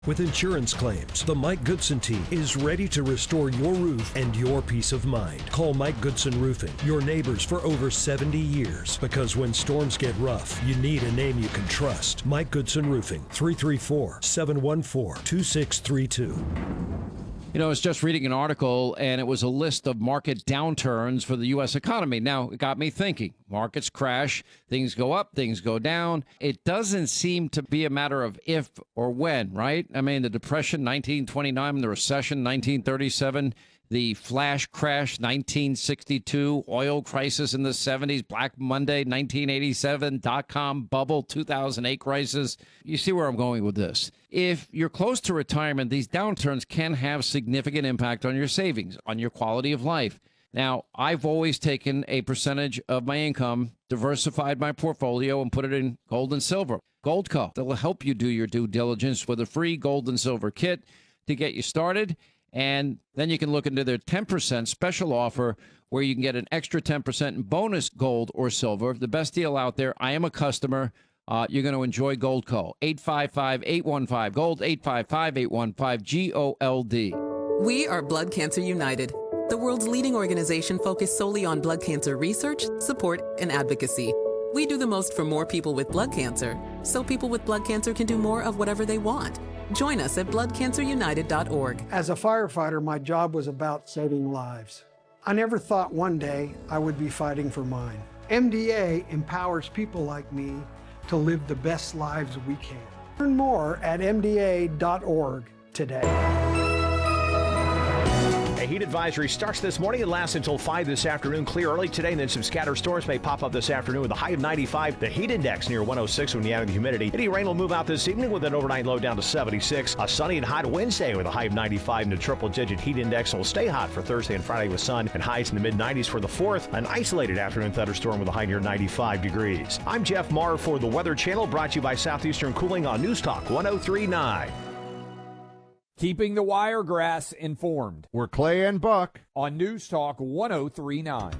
With insurance claims, the Mike Goodson team is ready to restore your roof and your peace of mind. Call Mike Goodson Roofing, your neighbors for over 70 years. Because when storms get rough, you need a name you can trust. Mike Goodson Roofing, 334-714-2632. You know, I was just reading an article, and it was a list of market downturns for the U.S. economy. Now, it got me thinking. Markets crash, things go up, things go down. It doesn't seem to be a matter of if or when, right? I mean, the Depression, 1929, the recession, 1937, the flash crash, 1962, oil crisis in the 70s, Black Monday, 1987, dot-com bubble, 2008 crisis. You see where I'm going with this. If you're close to retirement, these downturns can have significant impact on your savings, on your quality of life. Now, I've always taken a percentage of my income, diversified my portfolio, and put it in gold and silver. Goldco, they'll help you do your due diligence with a free gold and silver kit to get you started. And then you can look into their 10% special offer where you can get an extra 10% in bonus gold or silver. The best deal out there. I am a customer. You're going to enjoy Goldco. 855-815-GOLD, 855-815-GOLD. We are Blood Cancer United, the world's leading organization focused solely on blood cancer research, support, and advocacy. We do the most for more people with blood cancer, so people with blood cancer can do more of whatever they want. Join us at bloodcancerunited.org. As a firefighter, my job was about saving lives. I never thought one day I would be fighting for mine. MDA empowers people like me to live the best lives we can. Learn more at mda.org today. A heat advisory starts this morning and lasts until 5 this afternoon. Clear early today, and then some scattered storms may pop up this afternoon with a high of 95. The heat index near 106 when you add the humidity. Any rain will move out this evening with an overnight low down to 76. A sunny and hot Wednesday with a high of 95 and a triple-digit heat index. Will stay hot for Thursday and Friday with sun and highs in the mid-90s for the 4th. An isolated afternoon thunderstorm with a high near 95 degrees. I'm Jeff Marr for the Weather Channel, brought to you by Southeastern Cooling on News Talk 103.9. Keeping the Wiregrass informed. We're Clay and Buck on News Talk 103.9.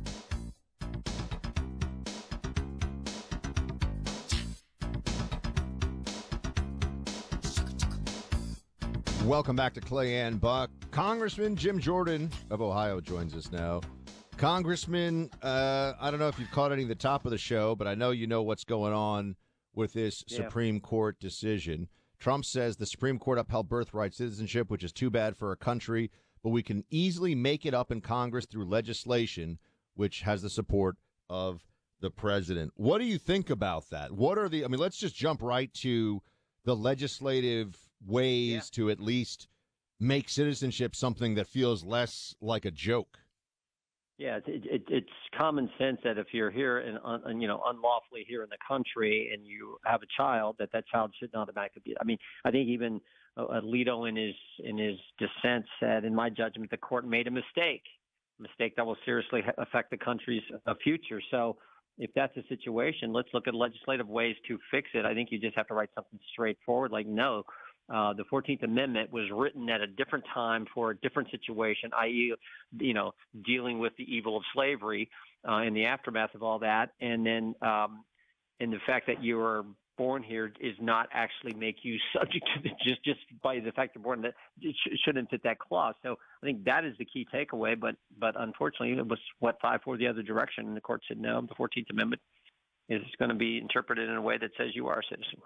Welcome back to Clay and Buck. Congressman Jim Jordan of Ohio joins us now. Congressman, I don't know if you've caught any of the top of the show, but I know you know what's going on with this Supreme Court decision. Trump says the Supreme Court upheld birthright citizenship, which is too bad for our country, but we can easily make it up in Congress through legislation, which has the support of the president. What do you think about that? Let's just jump right to the legislative ways to at least make citizenship something that feels less like a joke. Yeah, it's common sense that if you're here and unlawfully here in the country and you have a child, that child should automatically be. I mean, I think even Alito in his dissent said, in my judgment, the court made a mistake that will seriously affect the country's future. So if that's the situation, let's look at legislative ways to fix it. I think you just have to write something straightforward, like no. The 14th Amendment was written at a different time for a different situation, i.e., dealing with the evil of slavery in the aftermath of all that. And then and the fact that you were born here is not actually make you subject to just by the fact you're born. That it shouldn't fit that clause. So I think that is the key takeaway. But unfortunately, it was 5-4 the other direction, and the court said no. The 14th Amendment is going to be interpreted in a way that says you are a citizen.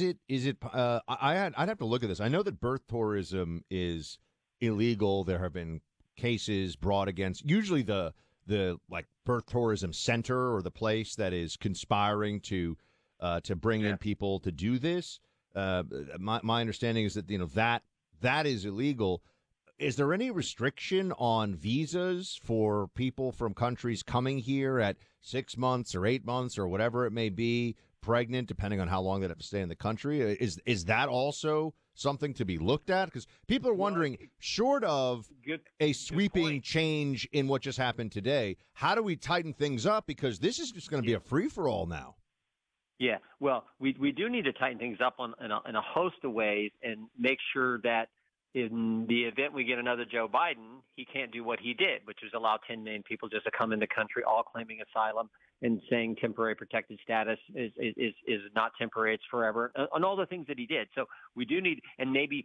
I'd have to look at this. I know that birth tourism is illegal. There have been cases brought against usually the birth tourism center or the place that is conspiring to bring in people to do this. My understanding is that that is illegal. Is there any restriction on visas for people from countries coming here at 6 months or 8 months or whatever it may be, pregnant, depending on how long they have to stay in the country? Is that also something to be looked at? Because people are wondering, short of a sweeping change in what just happened today, how do we tighten things up? Because this is just going to be a free-for-all now. Yeah, well, we do need to tighten things up in a host of ways and make sure that in the event we get another Joe Biden, he can't do what he did, which was allow 10 million people just to come in the country, all claiming asylum and saying temporary protected status is not temporary, it's forever, and all the things that he did. So we do need, and maybe